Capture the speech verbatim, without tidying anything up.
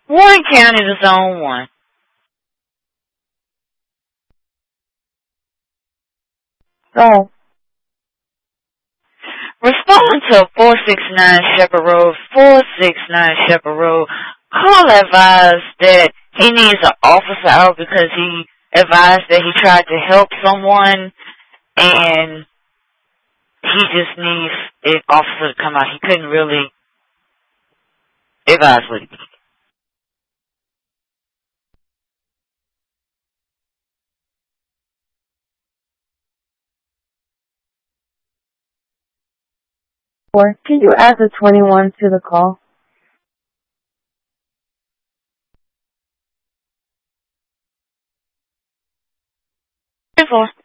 Warren County is zone one. Go. Respond to four six nine Shepherd Road, four six nine Shepherd Road. Call advised that he needs an officer out because he advised that he tried to help someone and he just needs an officer to come out. He couldn't really advise what he did. Or can you add the twenty-one to the call? Before.